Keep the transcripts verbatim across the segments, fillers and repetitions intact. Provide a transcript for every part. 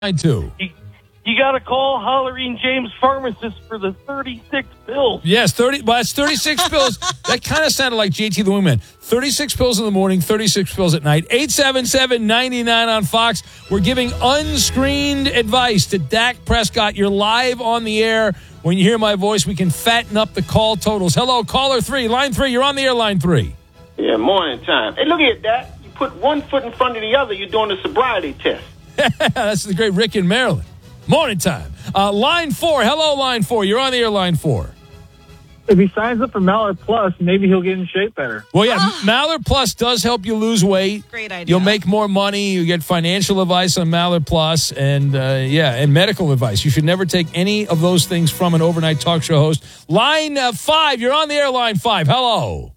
I do. You, you got to call Hollering James Pharmacist for the thirty-six pills. Yes, thirty. Well, that's thirty-six pills. That kind of sounded like J T the Wingman. thirty-six pills in the morning, thirty-six pills at night. eight seven seven, nine nine on Fox. We're giving unscreened advice to Dak Prescott. You're live on the air. When you hear my voice, we can fatten up the call totals. Hello, caller three, line three. You're on the air, line three. Yeah, morning time. Hey, look at that. You put one foot in front of the other, you're doing a sobriety test. That's the great Rick in Maryland. Morning time. Uh, line four. Hello, line four. You're on the air, line four. If he signs up for Mallard Plus, maybe he'll get in shape better. Well, yeah, Mallard Plus does help you lose weight. Great idea. You'll make more money. You get financial advice on Mallard Plus, and uh, yeah, and medical advice. You should never take any of those things from an overnight talk show host. Line uh, five. You're on the air, line five. Hello.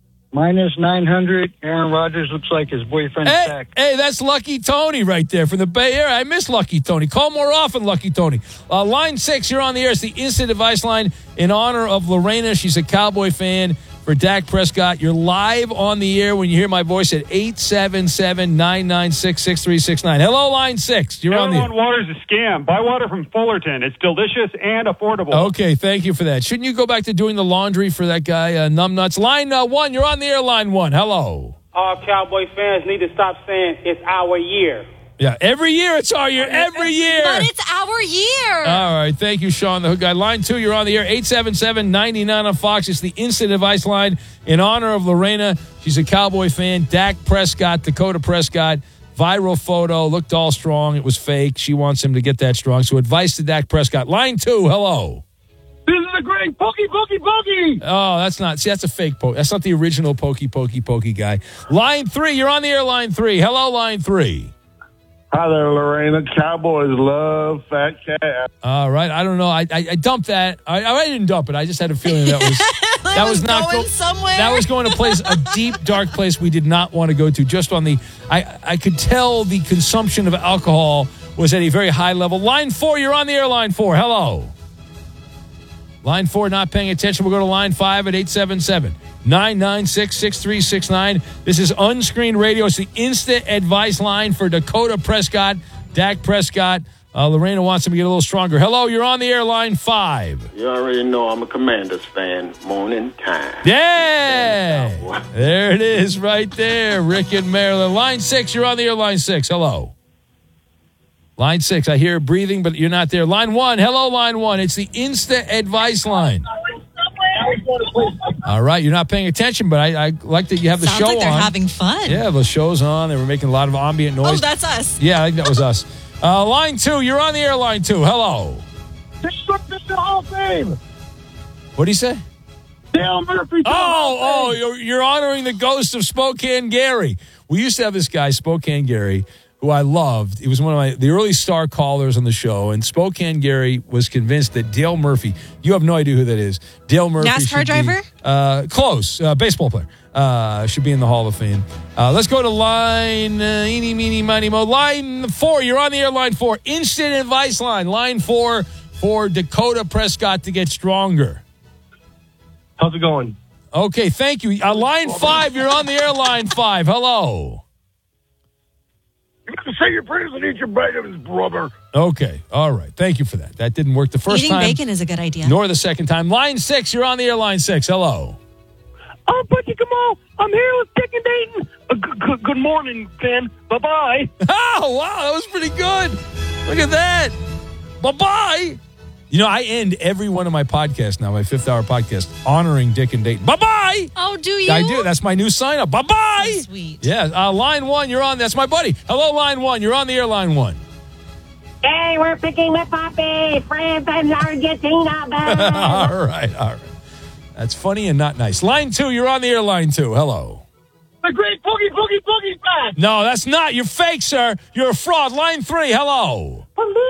Minus nine hundred. Aaron Rodgers looks like his boyfriend's Hey, back. hey, that's Lucky Tony right there from the Bay Area. I miss Lucky Tony. Call more often, Lucky Tony. Uh, line six, you're on the air. It's the instant advice line in honor of Lorena. She's a Cowboy fan for Dak Prescott. You're live on the air when you hear my voice at eight seven seven, nine nine six, six three six nine. Hello, line six. You're on the air. Everyone, water's a scam. Buy water from Fullerton. It's delicious and affordable. Okay, thank you for that. Shouldn't you go back to doing the laundry for that guy, uh, Numbnuts? Line uh, one, you're on the air, line one. Hello. All Cowboy fans need to stop saying it's our year. Yeah, every year it's our year. Every year. But it's our year. All right. Thank you, Sean, the hook guy. Line two, you're on the air. eight seven seven, nine nine on Fox. It's the instant advice line in honor of Lorena. She's a Cowboy fan. Dak Prescott, Dakota Prescott. Viral photo. Looked all strong. It was fake. She wants him to get that strong. So advice to Dak Prescott. Line two, hello. This is a great pokey, pokey, pokey. Oh, that's not. See, that's a fake poke. That's not the original pokey, pokey, pokey guy. Line three, you're on the air, line three. Hello, line three. Hi there, Lorena. Cowboys love fat cat. All right. I don't know. I I, I dumped that. I, I didn't dump it. I just had a feeling that was that, that was, was not going go, somewhere. That was going to place a deep, dark place we did not want to go to. Just on the, I I could tell the consumption of alcohol was at a very high level. Line four, you're on the air. Line four. Hello. Line four, not paying attention. We'll go to line five at eight seven seven, nine nine six, six three six nine. This is Unscreened Radio. It's the instant advice line for Dakota Prescott, Dak Prescott. Uh, Lorena wants him to get a little stronger. Hello, you're on the air, line five. You already know I'm a Commanders fan. Morning time. Yeah! There it is right there, Rick in Maryland. Line six, you're on the air, line six. Hello. Line six, I hear breathing, but you're not there. Line one, hello, line one. It's the instant advice line. All right, you're not paying attention, but I, I like that you have the Sounds show like they're on. having fun. Yeah, the show's on. They were making a lot of ambient noise. Oh, that's us. Yeah, I think that was us. Uh, line two, you're on the air, line two. Hello. The Hall of Fame. What do you say? Dale Murphy. Oh, oh, you're, you're honoring the ghost of Spokane Gary. We used to have this guy, Spokane Gary, who I loved. He was one of my the early star callers on the show, and Spokane Gary was convinced that Dale Murphy, you have no idea who that is. Dale Murphy NASCAR should driver? Be, uh, close, uh, baseball player. Uh, should be in the Hall of Fame. Uh, let's go to line, uh, eeny, meeny, miny, mo. Line four, you're on the air, line four. Instant advice line, line four for Dakota Prescott to get stronger. How's it going? Okay, thank you. Uh, line five, you're on the air, line five. Hello. You got to say your prayers and eat your vitamins, brother. Okay, all right. Thank you for that. That didn't work the first Eating time. bacon is a good idea. Nor the second time. Line six, you're on the air, line six. Hello. Oh, Butchie Kamal. I'm here with Dick and Dayton. Uh, g- g- good morning, Ben. Bye-bye. Oh, wow, that was pretty good. Look at that. Bye-bye. You know, I end every one of my podcasts now, my fifth hour podcast, honoring Dick and Dayton. Bye-bye. Oh, do you? I do. That's my new sign-up. Bye-bye. So sweet. Yeah, uh, line one, you're on. That's my buddy. Hello, line one. You're on the air, line one. Hey, we're picking with Poppy. France and Argentina. all right, all right. That's funny and not nice. Line two, you're on the air, line two. Hello. The great boogie, boogie, boogie back. No, that's not. You're fake, sir. You're a fraud. Line three, hello.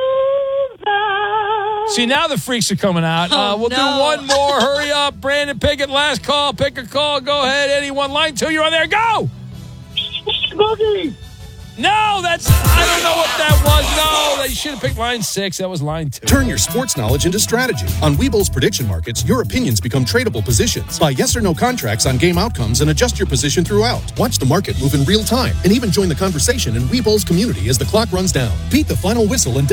See, now the freaks are coming out. Oh, uh, we'll no. do one more. Hurry up. Brandon Pickett, last call. Pick a call. Go ahead. Anyone. Line two, you're on there. Go. Boogie. No, that's, I don't know what that was. No, they should have picked line six. That was line two. Turn your sports knowledge into strategy. On Webull's prediction markets, your opinions become tradable positions. Buy yes or no contracts on game outcomes and adjust your position throughout. Watch the market move in real time and even join the conversation in Webull's community as the clock runs down. Beat the final whistle and